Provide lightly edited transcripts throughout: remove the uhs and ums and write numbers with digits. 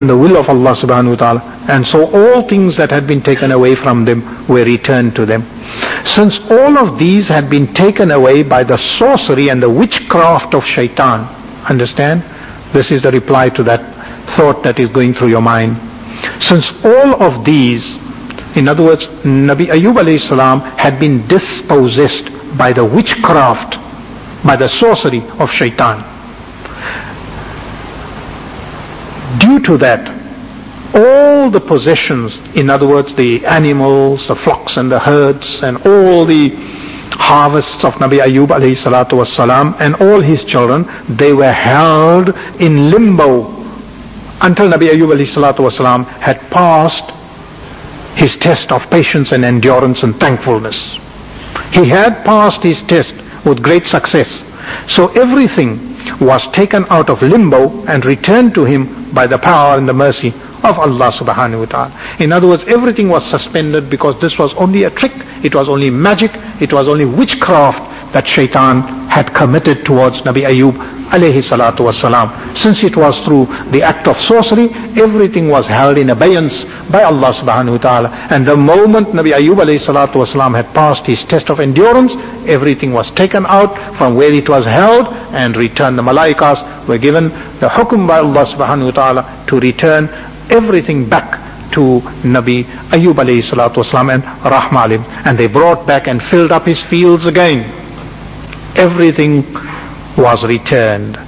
the will of Allah subhanahu wa ta'ala. And so all things that had been taken away from them were returned to them. Since all of these had been taken away by the sorcery and the witchcraft of shaitan, understand? This is the reply to that thought that is going through your mind. Since all of these, in other words, Nabi Ayyub alayhi salam had been dispossessed by the witchcraft, by the sorcery of shaitan. Due to that, all the possessions, in other words, the animals, the flocks and the herds, and all the harvests of Nabi Ayyub alayhi salatu wassalam, and all his children, they were held in limbo until Nabi Ayyub alayhi salatu wassalam had passed his test of patience and endurance and thankfulness. He had passed his test with great success. So everything was taken out of limbo and returned to him by the power and the mercy of Allah subhanahu wa ta'ala. In other words, everything was suspended because this was only a trick, it was only magic, it was only witchcraft that shaitan had committed towards Nabi Ayyub alayhi salatu wassalam. Since it was through the act of sorcery, everything was held in abeyance by Allah subhanahu wa ta'ala. And the moment Nabi Ayyub alayhi salatu wassalam had passed his test of endurance, everything was taken out from where it was held and returned. The malaikas were given the hukum by Allah subhanahu wa ta'ala to return everything back to Nabi Ayyub alayhi salatu wasalam and rahma alim. And they brought back and filled up his fields again. Everything was returned.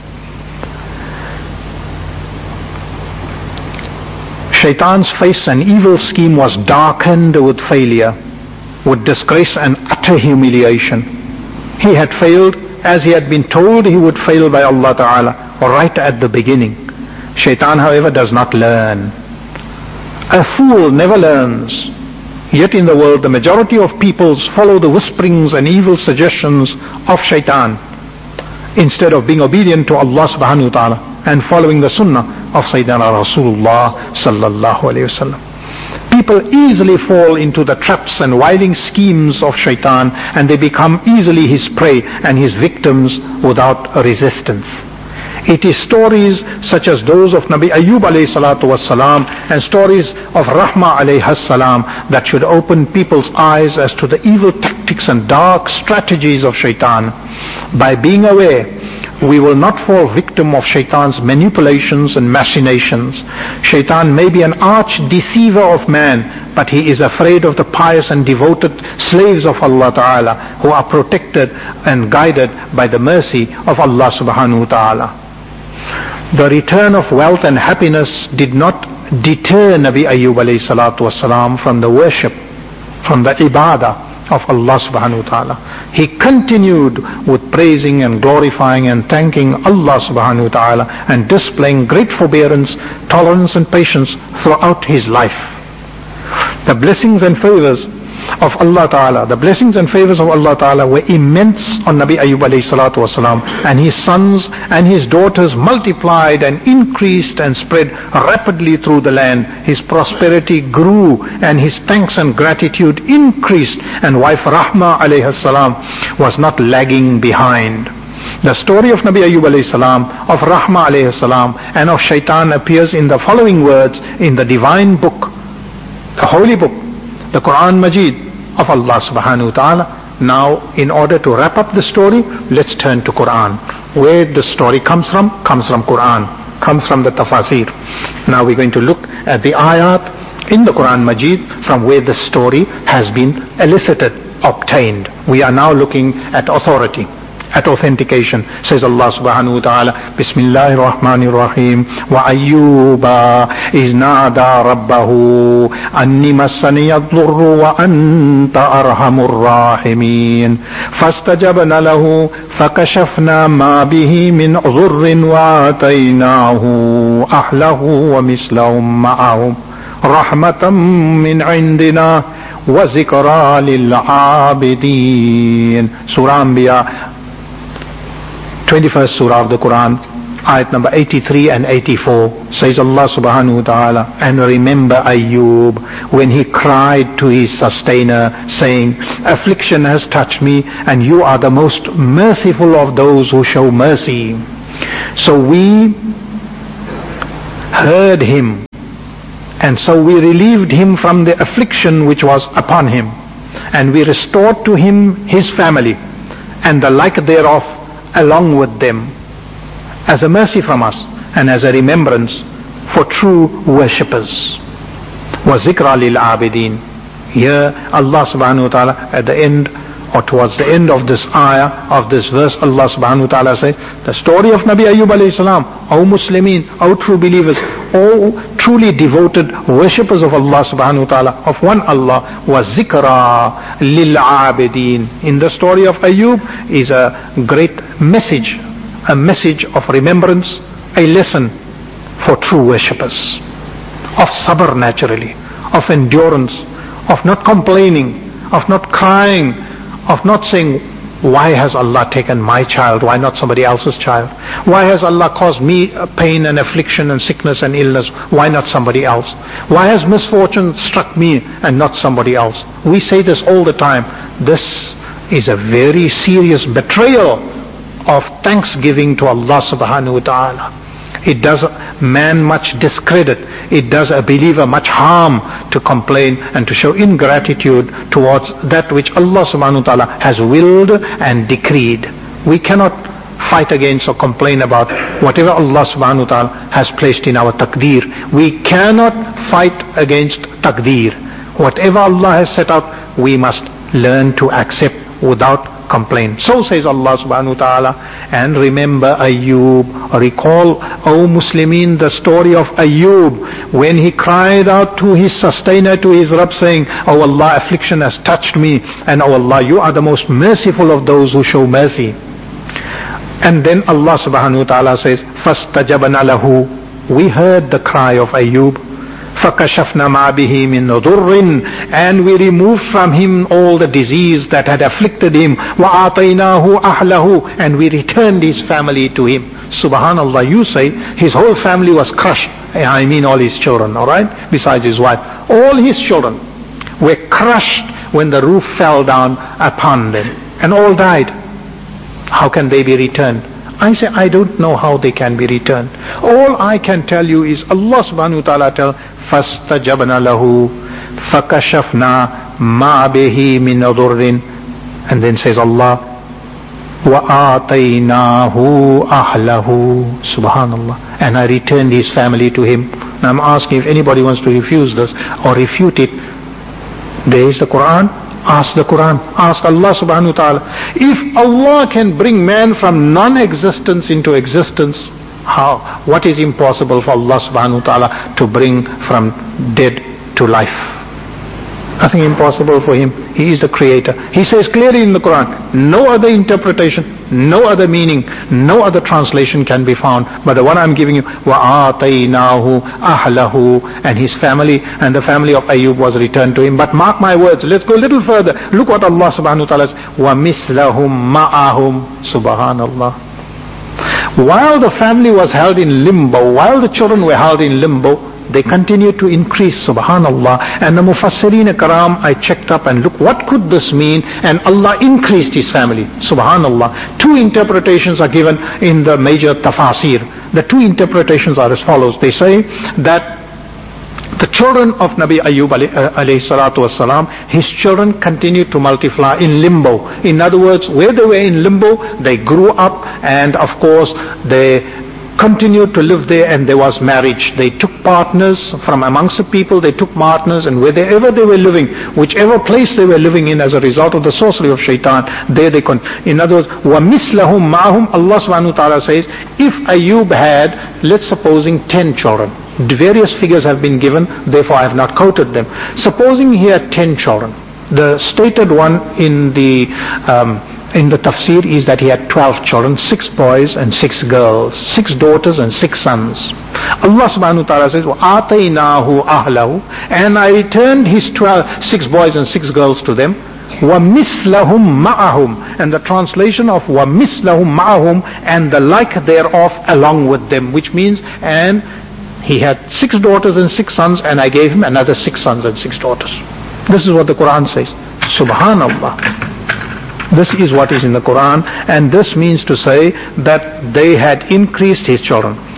Shaitan's face and evil scheme was darkened with failure, with disgrace and utter humiliation. He had failed as he had been told he would fail by Allah Ta'ala right at the beginning. Shaitan, however, does not learn. A fool never learns. Yet in the world, the majority of peoples follow the whisperings and evil suggestions of shaitan instead of being obedient to Allah subhanahu wa ta'ala and following the sunnah of Sayyidina Rasulullah sallallahu alayhi wasallam. People easily fall into the traps and wily schemes of shaitan, and they become easily his prey and his victims without resistance. It is stories such as those of Nabi Ayyub alayhi salatu wassalam and stories of Rahma alayhi salam that should open people's eyes as to the evil tactics and dark strategies of shaitan. By being aware, we will not fall victim of shaitan's manipulations and machinations. Shaitan may be an arch deceiver of man, but he is afraid of the pious and devoted slaves of Allah Ta'ala who are protected and guided by the mercy of Allah Subhanahu wa Ta'ala. The return of wealth and happiness did not deter Nabi Ayyub alayhi salatu wasalam from the worship, from the ibadah of Allah subhanahu wa ta'ala. He continued with praising and glorifying and thanking Allah subhanahu wa ta'ala and displaying great forbearance, tolerance and patience throughout his life. The blessings and favors of Allah Ta'ala, the blessings and favors of Allah Ta'ala were immense on Nabi Ayyub alayhi salatu wasalam, and his sons and his daughters multiplied and increased and spread rapidly through the land. His prosperity grew and his thanks and gratitude increased, and wife Rahma alayhi salam was not lagging behind. The story of Nabi Ayyub alayhi salam, of Rahma alayhi salam and of shaitan appears in the following words in the divine book, the holy book, the Quran Majid of Allah subhanahu wa ta'ala. Now, in order to wrap up the story, let's turn to Quran. Where the story comes from Quran, comes from the tafasir. Now we're going to look at the ayat in the Quran Majid from where the story has been elicited, obtained. We are now looking at authority, at authentication. Says Allah subhanahu wa ta'ala, Bismillahir Rahmanir Rahim, wa ayyuba iz nada rabbahu anni massani ad-durru wa anta arhamur rahimin fastajabna lahu fakashafna ma bihi min dhurrin wa ataynahu ahlahu wa mislahum ma'ahum rahmatan min indina wa zikra lil abidin. Surah Anbiya, 21st surah of the Quran, ayat number 83 and 84, says Allah subhanahu wa ta'ala, and remember Ayyub when he cried to his sustainer saying, affliction has touched me and you are the most merciful of those who show mercy. So we heard him And so we relieved him from the affliction which was upon him, and we restored to him his family and the like thereof along with them, as a mercy from us and as a remembrance for true worshippers. وَذِكْرَى لِلْعَابِدِينَ. Here Allah subhanahu wa ta'ala at the end, or towards the end of this ayah, of this verse, Allah subhanahu wa ta'ala says, the story of Nabi Ayyub alayhi salam, O Muslimin, O true believers, O truly devoted worshippers of Allah subhanahu wa ta'ala, of one Allah, was zikra lil abidin. In the story of Ayyub is a great message, a message of remembrance, a lesson for true worshippers, of sabr naturally, of endurance, of not complaining, of not crying, of not saying, why has Allah taken my child, why not somebody else's child? Why has Allah caused me pain and affliction and sickness and illness, why not somebody else? Why has misfortune struck me and not somebody else? We say this all the time. This is a very serious betrayal of thanksgiving to Allah subhanahu wa ta'ala. It does man much discredit. It does a believer much harm to complain and to show ingratitude towards that which Allah subhanahu wa ta'ala has willed and decreed. We cannot fight against or complain about whatever Allah subhanahu wa ta'ala has placed in our taqdeer. We cannot fight against taqdeer. Whatever Allah has set out, we must learn to accept without complaint. So says Allah subhanahu wa ta'ala. And remember Ayyub, recall, O Muslimin, the story of Ayyub, when he cried out to his sustainer, to his Rabb, saying, O Allah, affliction has touched me, and O Allah, you are the most merciful of those who show mercy. And then Allah subhanahu wa ta'ala says, فَاسْتَجَبْنَا لَهُ. We heard the cry of Ayyub. فَكَشَفْنَا مَا بِهِ مِنْ ضُرٍّ. And we removed from him all the disease that had afflicted him. وَآتَيْنَاهُ أَهْلَهُ. And we returned his family to him. Subhanallah, you say his whole family was crushed. I mean all his children, alright? Besides his wife. All his children were crushed when the roof fell down upon them. And all died. How can they be returned? I say, I don't know how they can be returned. All I can tell you is Allah subhanahu wa ta'ala tell, فَاسْتَجَبْنَا لَهُ فَكَشَفْنَا مَا بِهِ مِنْ ضُرٍّ. And then says Allah, وَآتَيْنَاهُ أَهْلَهُ. Subhanallah. And I returned his family to him. Now I'm asking if anybody wants to refuse this or refute it. There is the Quran. Ask the Quran. Ask Allah subhanahu wa ta'ala. If Allah can bring man from non-existence into existence, how? What is impossible for Allah subhanahu wa ta'ala to bring from dead to life? Nothing impossible for him. He is the creator. He says clearly in the Quran, no other interpretation, no other meaning, no other translation can be found. But the one I'm giving you, وَآتَيْنَاهُ أَهْلَهُ. And his family and the family of Ayyub was returned to him. But mark my words, let's go a little further. Look what Allah subhanahu wa ta'ala says, وَمِثْلَهُمْ مَعَهُمْ. Subhanallah. While the family was held in limbo, while the children were held in limbo, they continued to increase, subhanallah. And the Mufassirin Karam, I checked up and look, what could this mean? And Allah increased his family, subhanallah. Two interpretations are given in the major tafasir. The two interpretations are as follows. They say that the children of Nabi Ayyub alayhi salatu wasalam, his children continued to multiply in limbo. In other words, where they were in limbo, they grew up, and of course they continued to live there, and there was marriage. They took partners from amongst the people, they took partners, and wherever they were living, whichever place they were living in as a result of the sorcery of shaitan, there they in other words, وَمِثْلَهُمْ مَعَهُمْ. Allah subhanahu wa ta'ala says, if Ayyub had, let's supposing 10 children, various figures have been given, therefore I have not quoted them. Supposing he had 10 children, the stated one in the tafsir is that he had 12 children, 6 boys and 6 girls, 6 daughters and 6 sons. Allah subhanahu wa ta'ala says, وَآتَيْنَاهُ أَهْلَهُ. And I returned his 6 boys and 6 girls to them. وَمِثْلَهُمْ مَعَهُمْ. And the translation of وَمِثْلَهُمْ مَعَهُمْ, and the like thereof along with them, which means, and he had 6 daughters and 6 sons, and I gave him another 6 sons and 6 daughters. This is what the Quran says. Subhanallah. This is what is in the Quran, and this means to say that they had increased his children.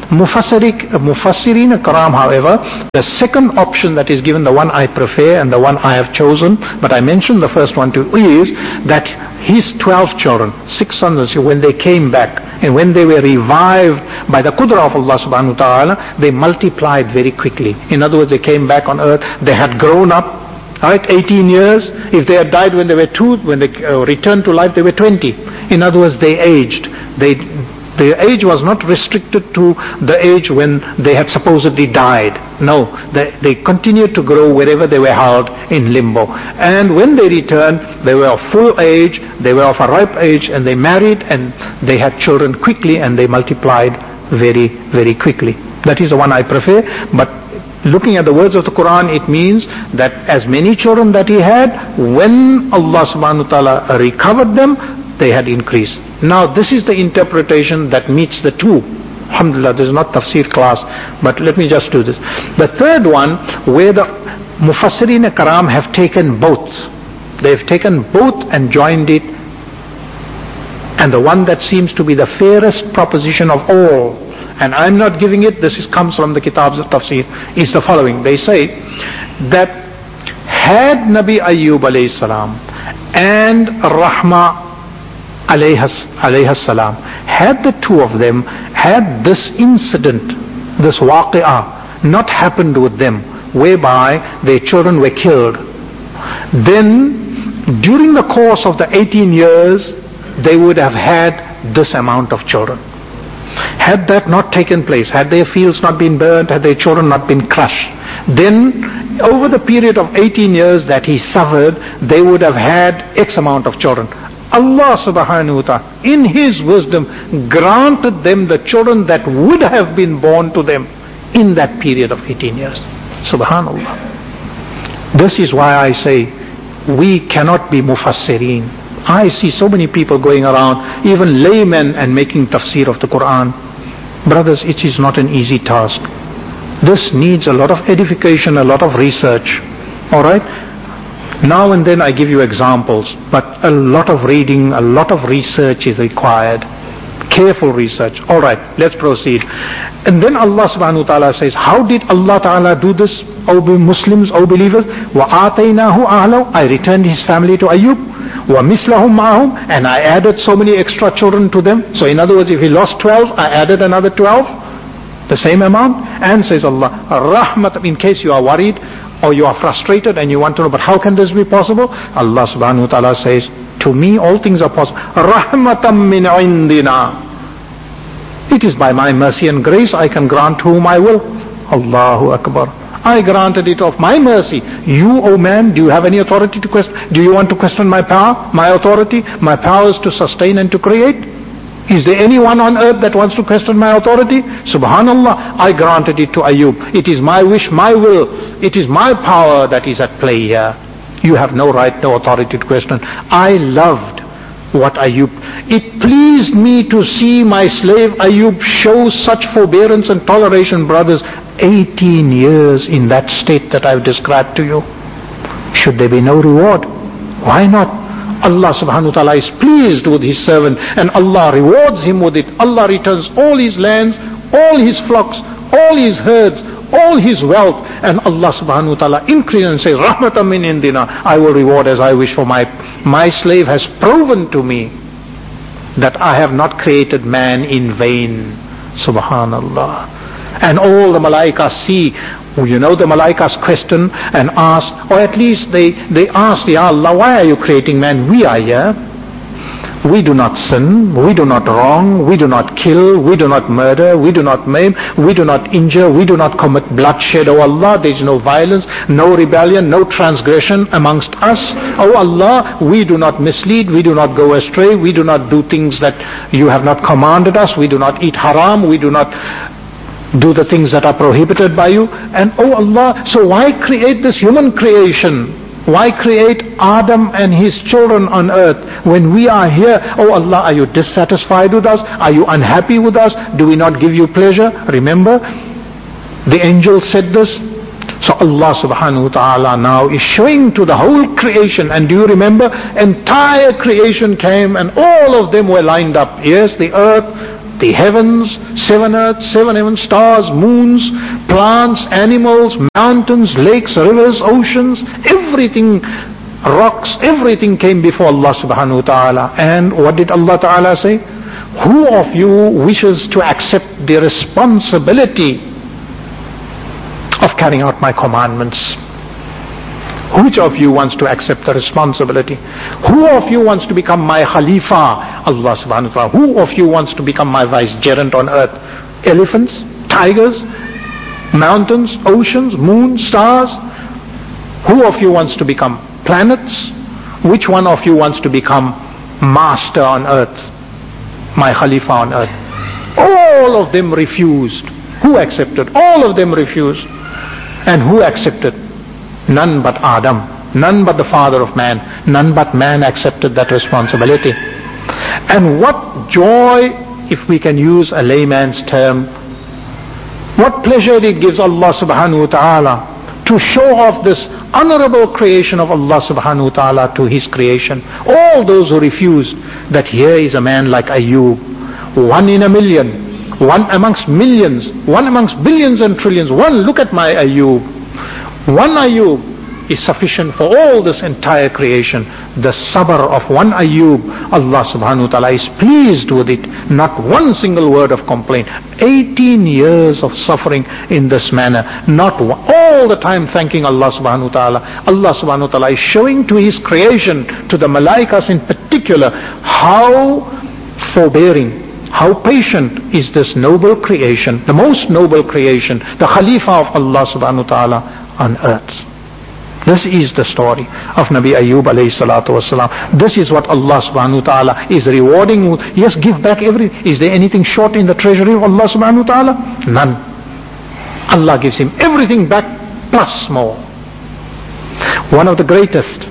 Mufassirin Karam, however, the second option that is given, the one I prefer and the one I have chosen, but I mentioned the first one too, is that his 12 children, 6 sons, when they came back and when they were revived by the qudra of Allah subhanahu wa ta'ala, they multiplied very quickly. In other words, they came back on earth, they had grown up, right, 18 years. If they had died when they were 2, when they returned to life, they were 20. In other words, they aged. Their age was not restricted to the age when they had supposedly died. No, they continued to grow wherever they were held in limbo. And when they returned, they were of full age, they were of a ripe age, and they married and they had children quickly and they multiplied very, very quickly. That is the one I prefer. But looking at the words of the Quran, it means that as many children that he had, when Allah subhanahu wa ta'ala recovered them, they had increased. Now this is the interpretation that meets the two. Alhamdulillah, this is not tafsir class, but let me just do this. The third one, where the Mufassirin Karam have taken both. They've taken both and joined it. And the one that seems to be the fairest proposition of all, and I'm not giving it, this comes from the Kitabs of Tafsir, is the following. They say that had Nabi Ayyub alayhi salam and Rahma alayhi salam, had the two of them, had this incident, this waqi'ah, not happened with them, whereby their children were killed, then during the course of the 18 years, they would have had this amount of children. Had that not taken place, had their fields not been burnt, had their children not been crushed, then over the period of 18 years that he suffered, they would have had X amount of children. Allah subhanahu wa ta'ala, in His wisdom, granted them the children that would have been born to them in that period of 18 years. Subhanallah. This is why I say, we cannot be mufassirin. I see so many people going around, even laymen, and making tafsir of the Quran. Brothers, it is not an easy task. This needs a lot of edification, a lot of research. Alright? Now and then I give you examples, but a lot of reading, a lot of research is required. Careful research. Alright, let's proceed. And then Allah subhanahu wa ta'ala says, how did Allah ta'ala do this, O Muslims, O believers? وَآتَيْنَاهُ أَهْلَهُ, I returned his family to Ayyub. وَمِثْلَهُمْ مَعَهُمْ, and I added so many extra children to them. So in other words, if he lost 12, I added another 12, the same amount. And says Allah, rahmat, in case you are worried, or you are frustrated and you want to know, but how can this be possible? Allah subhanahu wa ta'ala says, to me all things are possible. Rahmatam min indina. It is by my mercy and grace I can grant whom I will. Allahu Akbar. I granted it of my mercy. You, O man, do you have any authority to question? Do you want to question my power, my authority? My power is to sustain and to create. Is there anyone on earth that wants to question my authority? Subhanallah, I granted it to Ayyub. It is my wish, my will. It is my power that is at play here. You have no right, no authority to question. I loved what Ayyub. It pleased me to see my slave Ayyub show such forbearance and toleration, brothers. 18 years in that state that I've described to you. Should there be no reward? Why not? Allah subhanahu wa ta'ala is pleased with His servant and Allah rewards him with it. Allah returns all his lands, all his flocks, all his herds, all his wealth, and Allah subhanahu wa ta'ala increases and says, Rahmatan min indina, I will reward as I wish, for my slave has proven to me that I have not created man in vain. Subhanallah. And all the malaika see, the malaikas question and ask, or at least they ask, Ya Allah, why are you creating man? We are here. We do not sin, we do not wrong, we do not kill, we do not murder, we do not maim, we do not injure, we do not commit bloodshed. Oh Allah, there is no violence, no rebellion, no transgression amongst us. Oh Allah, we do not mislead, we do not go astray, we do not do things that you have not commanded us, we do not eat haram, we do not do the things that are prohibited by you. And oh Allah, so why create this human creation? Why create Adam and his children on earth when we are here? Oh Allah, are you dissatisfied with us? Are you unhappy with us? Do we not give you pleasure? Remember, the angel said this. So Allah subhanahu wa ta'ala now is showing to the whole creation. And do you remember? Entire creation came and all of them were lined up. Yes, the earth, the heavens, 7 earths, 7 heavens, stars, moons, plants, animals, mountains, lakes, rivers, oceans, everything, rocks, everything came before Allah subhanahu wa ta'ala. And what did Allah ta'ala say? Who of you wishes to accept the responsibility of carrying out my commandments? Which of you wants to accept the responsibility? Who of you wants to become my Khalifa? Allah subhanahu wa ta'ala. Who of you wants to become my vicegerent on earth? Elephants, tigers, mountains, oceans, moon, stars? Who of you wants to become planets? Which one of you wants to become master on earth? My Khalifa on earth? All of them refused. Who accepted? All of them refused. And who accepted? None but Adam, none but the father of man, none but man accepted that responsibility. And what joy, if we can use a layman's term, what pleasure it gives Allah subhanahu wa ta'ala to show off this honorable creation of Allah subhanahu wa ta'ala to His creation. All those who refused that here is a man like Ayub, 1 in a million, 1 amongst millions, 1 amongst billions and trillions. Look at my Ayub. 1 Ayub is sufficient for all this entire creation. The sabr of 1 Ayub, Allah subhanahu wa ta'ala is pleased with it. Not one single word of complaint. 18 years of suffering in this manner. Not one, all the time thanking Allah subhanahu wa ta'ala. Allah subhanahu wa ta'ala is showing to His creation, to the malaikas in particular, how forbearing, how patient is this noble creation, the most noble creation, the Khalifa of Allah subhanahu wa ta'ala on earth. This is the story of Nabi Ayub alayhi salatu wasalam. This is what Allah subhanahu wa ta'ala is rewarding. Yes, give back everything. Is there anything short in the treasury of Allah subhanahu wa ta'ala? None. Allah gives him everything back plus more. One of the greatest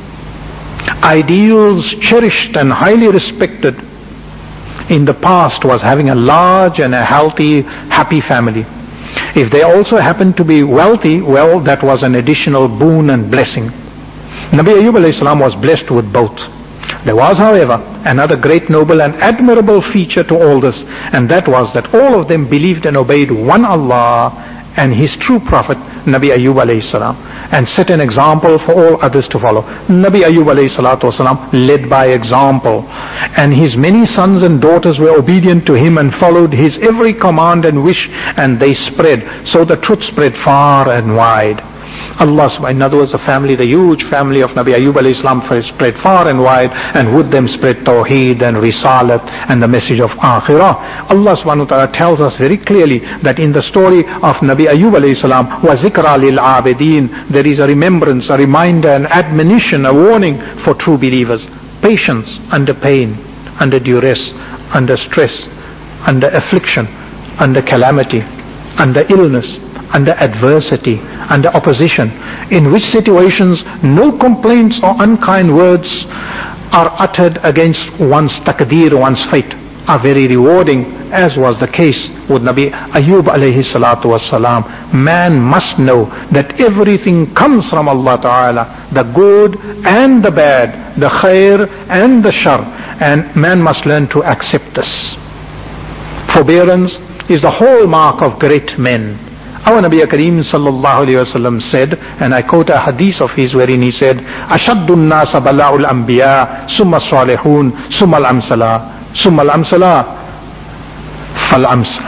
ideals cherished and highly respected in the past was having a large and a healthy, happy family. If they also happened to be wealthy, well, that was an additional boon and blessing. Nabi Ayyub alayhi salam was blessed with both. There was, however, another great, noble and admirable feature to all this, and that was that all of them believed and obeyed one Allah and His true Prophet, Nabi Ayyub alayhi salam, and set an example for all others to follow. Nabi Ayyub alayhi salatu wasalam led by example, and his many sons and daughters were obedient to him and followed his every command and wish, and they spread. So the truth spread far and wide. Allah subhanahu, in other words, the family, the huge family of Nabi Ayyub alayhi salam spread far and wide, and with them spread Tawheed and Risalat and the message of Akhirah. Allah subhanahu wa ta'ala tells us very clearly that in the story of Nabi Ayyub alayhi salam, wa zikra lil abidin, there is a remembrance, a reminder, an admonition, a warning for true believers. Patience under pain, under duress, under stress, under affliction, under calamity, under illness, under adversity, under opposition, in which situations no complaints or unkind words are uttered against one's taqdeer, one's fate, are very rewarding, as was the case with Nabi Ayyub alayhi salatu wassalam. Man must know that everything comes from Allah Ta'ala, the good and the bad, the khair and the shar, and man must learn to accept this. Forbearance is the hallmark of great men. Our Nabi Kareem sallallahu alayhi wa sallam said, and I quote a hadith of his wherein he said, أَشَدُّ النَّاسَ بَلَاءُ الْأَنْبِيَاءِ ثُمَّ الصَّالِحُونَ ثُمَّ الْأَمْثَلَةُ ثُمَّ الْأَمْثَلَةُ فَالْأَمْثَلُ.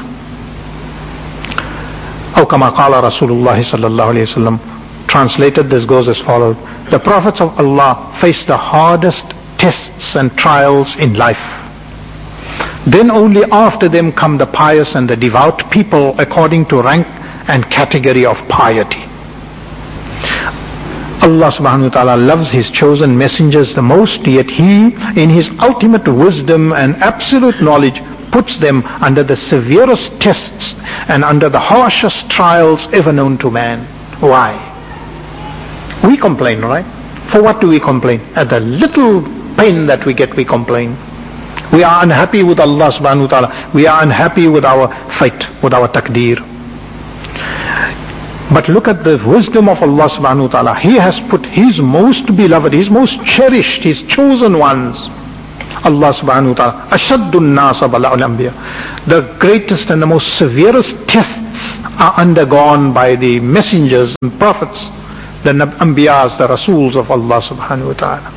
أو كما قال رسول الله صلى الله عليه وسلم. Translated, this goes as follows: the prophets of Allah faced the hardest tests and trials in life. Then only after them come the pious and the devout people according to rank and category of piety. Allah subhanahu wa ta'ala loves His chosen messengers the most, yet He, in His ultimate wisdom and absolute knowledge, puts them under the severest tests and under the harshest trials ever known to man. Why? We complain, right? For what do we complain? At the little pain that we get, we complain. We are unhappy with Allah subhanahu wa ta'ala. We are unhappy with our fate, with our taqdeer. But look at the wisdom of Allah subhanahu wa ta'ala. He has put His most beloved, His most cherished, His chosen ones Allah subhanahu wa ta'ala, Ashaddun nasa bala'ul anbiya. The greatest and the most severest tests are undergone by the messengers and prophets, the anbiyas, the rasuls of Allah subhanahu wa ta'ala.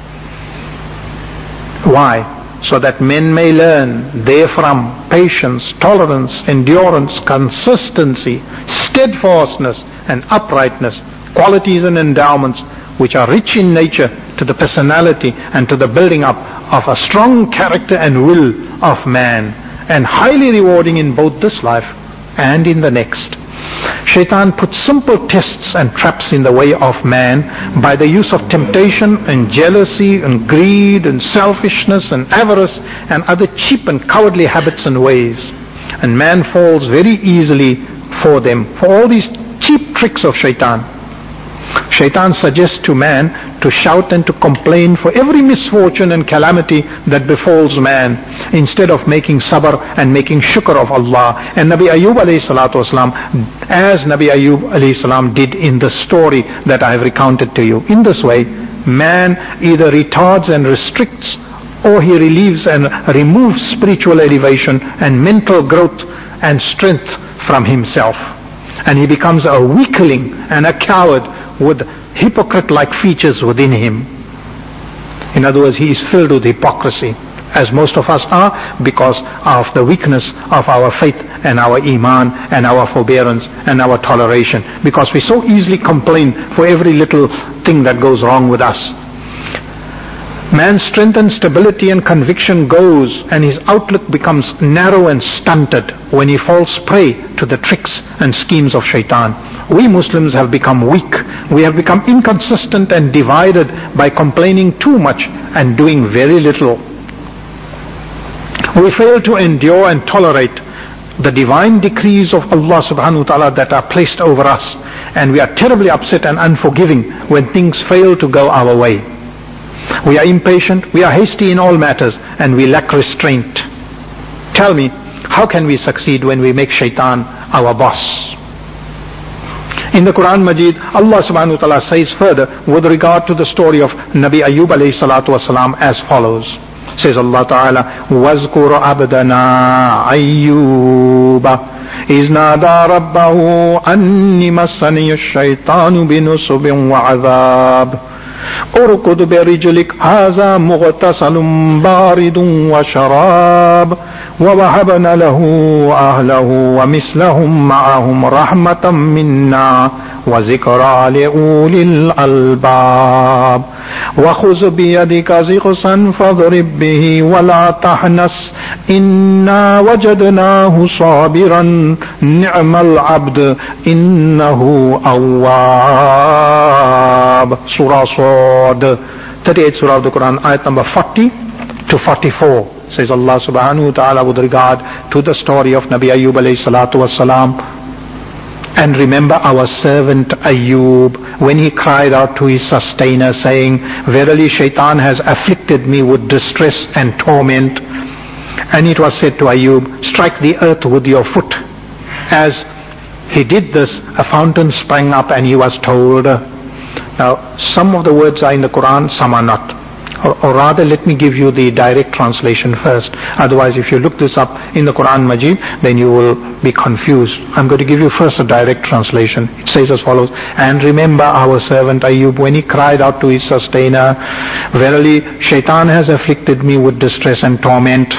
Why? So that men may learn therefrom patience, tolerance, endurance, consistency, steadfastness and uprightness, qualities and endowments which are rich in nature to the personality and to the building up of a strong character and will of man, and highly rewarding in both this life and in the next. Shaitan puts simple tests and traps in the way of man by the use of temptation and jealousy and greed and selfishness and avarice and other cheap and cowardly habits and ways. And man falls very easily for them, for all these cheap tricks of shaitan. Shaitan suggests to man to shout and to complain for every misfortune and calamity that befalls man, instead of making sabr and making shukr of Allah. And Nabi Ayyub alayhi salatu wasalam, as Nabi Ayyub alayhi salam did in the story that I have recounted to you. In this way, man either retards and restricts, or he relieves and removes spiritual elevation and mental growth and strength from himself. And he becomes a weakling and a coward with hypocrite-like features within him. In other words, he is filled with hypocrisy, as most of us are, because of the weakness of our faith and our iman and our forbearance and our toleration, because we so easily complain for every little thing that goes wrong with us. Man's strength and stability and conviction goes, and his outlook becomes narrow and stunted when he falls prey to the tricks and schemes of shaitan. We Muslims have become weak. We have become inconsistent and divided by complaining too much and doing very little. We fail to endure and tolerate the divine decrees of Allah subhanahu wa ta'ala that are placed over us, and we are terribly upset and unforgiving when things fail to go our way. We are impatient, we are hasty in all matters, and we lack restraint. Tell me, how can we succeed when we make shaitan our boss? In the Quran Majid, Allah subhanahu wa ta'ala says further with regard to the story of Nabi Ayyub alayhi salatu wasalam as follows. Says Allah Ta'ala, وَاذْكُرْ عَبْدَنَا أَيُّوبَ إِذْ نَادَى رَبَّهُ أَنِّي مَسَّنِيَ الشَّيْطَانُ بِنُصُبٍ وَعَذَابٍ أركض برجلك هذا مغتسل بارد وشراب ووهبنا له أهله ومثلهم معهم رحمة منا وذكرى لأولي الألباب وخذ بيدك ضغثا فاضرب به ولا تحنث إنا وجدناه صابرا نعم العبد إنه أواب. Surah Sad, 38th Surah of the Quran, ayat number 40 to 44. Says Allah subhanahu wa ta'ala with regard to the story of Nabi Ayyub alayhi salatu wassalam. And remember our servant Ayyub, when he cried out to his sustainer saying, verily shaitan has afflicted me with distress and torment. And it was said to Ayyub, strike the earth with your foot. As he did this, a fountain sprang up and he was told. Now, some of the words are in the Quran, some are not. Or rather, let me give you the direct translation first. Otherwise, if you look this up in the Quran Majid, then you will be confused. I'm going to give you first a direct translation. It says as follows, and remember our servant Ayyub, when he cried out to his sustainer, verily shaitan has afflicted me with distress and torment.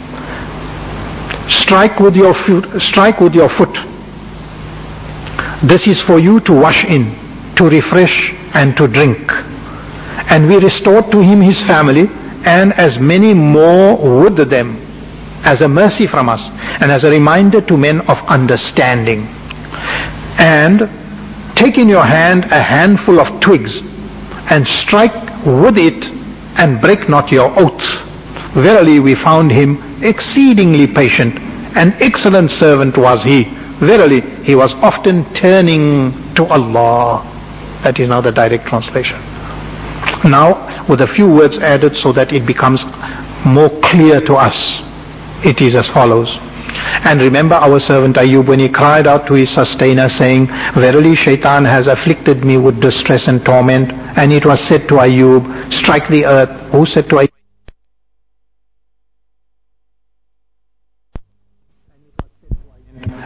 Strike with your foot. This is for you to wash in, to refresh and to drink. And we restored to him his family and as many more with them, as a mercy from us and as a reminder to men of understanding. And take in your hand a handful of twigs and strike with it and break not your oath. Verily we found him exceedingly patient, an excellent servant was he. Verily he was often turning to Allah. That is now the direct translation. Now, with a few words added so that it becomes more clear to us, it is as follows. And remember our servant Ayyub when he cried out to his sustainer saying, verily shaitan has afflicted me with distress and torment. And it was said to Ayyub, strike the earth. Who said to Ayyub?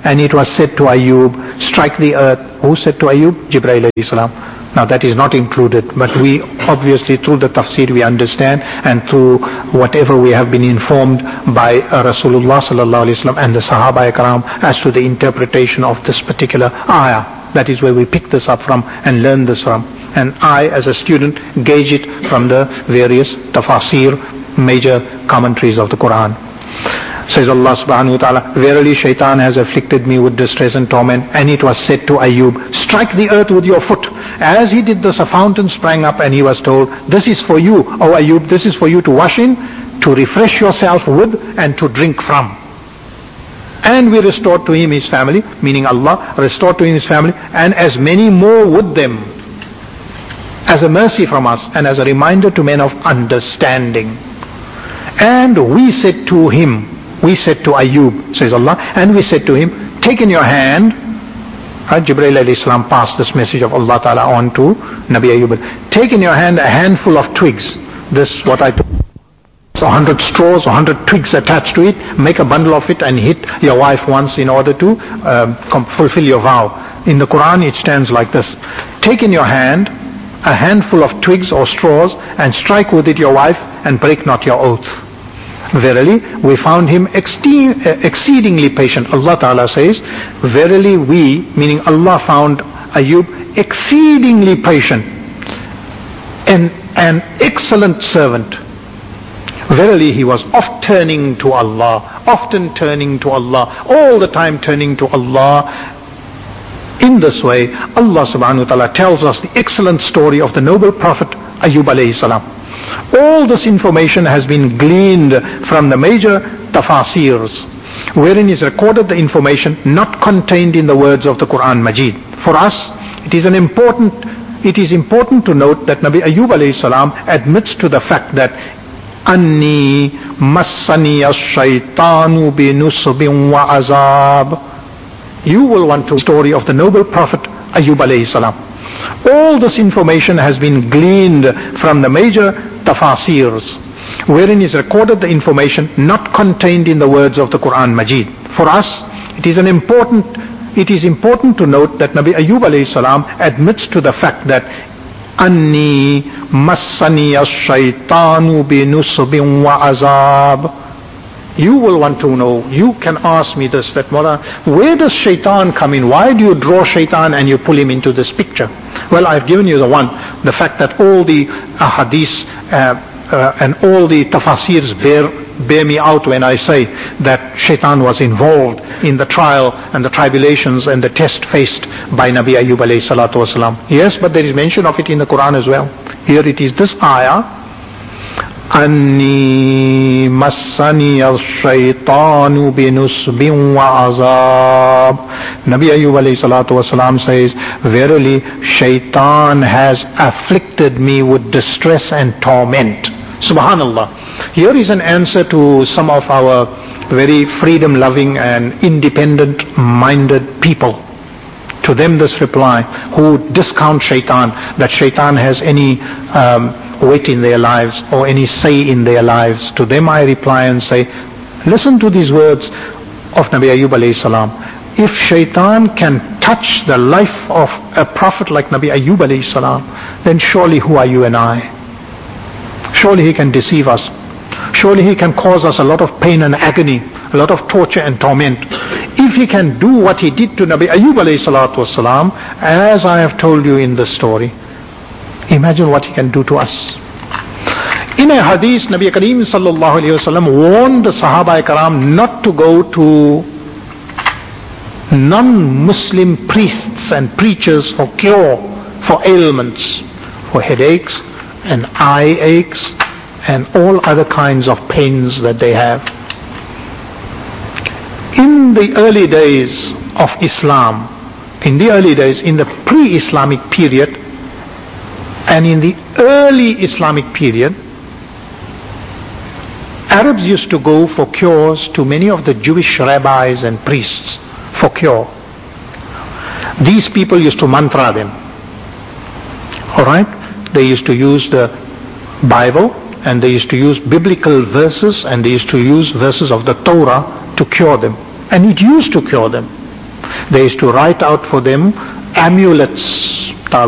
and it was said to Ayub, strike the earth. Who said to Ayub? Jibreel alayhi salam. Now that is not included, but we obviously through the tafsir we understand, and through whatever we have been informed by Rasulullah sallallahu alaihi wasallam and the Sahaba Ikram as to the interpretation of this particular ayah. That is where we pick this up from and learn this from. And I, as a student, gauge it from the various tafasir, major commentaries of the Quran. Says Allah subhanahu wa ta'ala, verily shaitan has afflicted me with distress and torment. And it was said to Ayub, strike the earth with your foot. As he did this, a fountain sprang up, and he was told, this is for you, O Ayub, this is for you to wash in, to refresh yourself with, and to drink from. And we restored to him his family, meaning Allah restored to him his family, and as many more with them, as a mercy from us, and as a reminder to men of understanding. And we said to him, we said to Ayub, says Allah, and we said to him, take in your hand, Jibreel alayhi salam passed this message of Allah Ta'ala on to Nabi Ayub. Take in your hand a handful of twigs. This what I took. 100 straws, 100 twigs attached to it. Make a bundle of it and hit your wife once in order to fulfill your vow. In the Quran it stands like this. Take in your hand a handful of twigs or straws and strike with it your wife and break not your oath. Verily, we found him exceedingly patient. Allah Ta'ala says, verily we, meaning Allah found Ayub exceedingly patient and an excellent servant. Verily he was oft turning to Allah, often turning to Allah, all the time turning to Allah. In this way, Allah subhanahu wa ta'ala tells us the excellent story of the noble Prophet Ayub alayhi salam. All this information has been gleaned from the major tafasirs, wherein is recorded the information not contained in the words of the Quran Majid. For us, it is important to note that Nabi Ayub alayhi salam admits to the fact that Anni massani ash-shaytanu bi nusbin wa azab. You will want to story of the noble Prophet Ayub alayhi salam. All this information has been gleaned from the major tafasirs, wherein is recorded the information not contained in the words of the Quran Majid. For us, it is important to note that Nabi Ayub alayhi salam admits to the fact that Anni massani ash-shaytanu bi nusbin wa azab. You will want to know, you can ask me this, that where does shaitan come in? Why do you draw shaitan and you pull him into this picture? Well, I've given you the fact that all the hadiths and all the tafasirs bear me out when I say that shaitan was involved in the trial and the tribulations and the test faced by Nabi Ayub alayhi salatu wasalam. Yes, but there is mention of it in the Quran as well. Here it is this ayah, Anni massani al-shaytanu binusbin wa azab. Nabi Ayub alayhi salatu wasalam says, verily shaitan has afflicted me with distress and torment. Subhanallah. Here is an answer to some of our very freedom-loving and independent-minded people. To them this reply, who discount shaitan, that shaitan has any weight in their lives or any say in their lives. To them I reply and say, listen to these words of Nabi Ayub alayhi salam. If shaitan can touch the life of a prophet like Nabi Ayub alayhi salam, then surely who are you and I? Surely he can deceive us. Surely he can cause us a lot of pain and agony, a lot of torture and torment. If he can do what he did to Nabi Ayub alayhi salatu wasalam, as I have told you in this story, imagine what he can do to us. In a hadith, Nabi Kareem sallallahu alayhi wasallam warned the Sahaba Ikram not to go to non-Muslim priests and preachers for cure, for ailments, for headaches and eye aches and all other kinds of pains that they have. In the early days of Islam, in the pre-Islamic period, and in the early Islamic period, Arabs used to go for cures to many of the Jewish rabbis and priests for cure. These people used to mantra them. Alright? They used to use the Bible, and they used to use biblical verses, and they used to use verses of the Torah to cure them. And it used to cure them. They used to write out for them amulets,